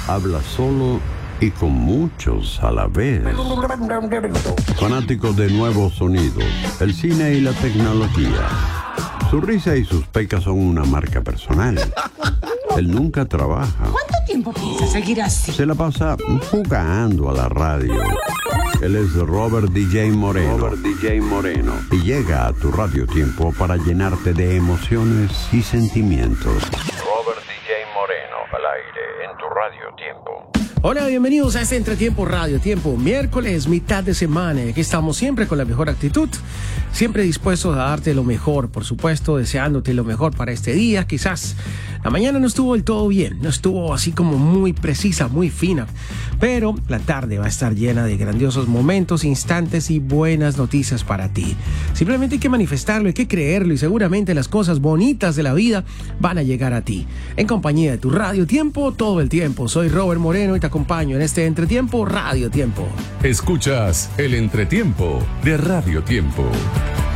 habla solo y con muchos a la vez. Fanático de nuevos sonidos, el cine y la tecnología. Su risa y sus pecas son una marca personal. Él nunca trabaja. ¿Cuánto tiempo piensa seguir así? Se la pasa jugando a la radio. Él es Robert DJ Moreno. Y llega a tu Radio Tiempo para llenarte de emociones y sentimientos. Robert DJ Moreno, al aire en tu Radio Tiempo. Hola, bienvenidos a este Entretiempo Radio Tiempo, miércoles, mitad de semana. Aquí estamos siempre con la mejor actitud, siempre dispuestos a darte lo mejor, por supuesto, deseándote lo mejor para este día. Quizás la mañana no estuvo del todo bien, no estuvo así como muy precisa, muy fina, pero la tarde va a estar llena de grandiosos momentos, instantes y buenas noticias para ti. Simplemente hay que manifestarlo, hay que creerlo y seguramente las cosas bonitas de la vida van a llegar a ti. En compañía de tu Radio Tiempo todo el tiempo. Soy Robert Moreno y te acompaño en este Entretiempo Radio Tiempo. Escuchas el Entretiempo de Radio Tiempo.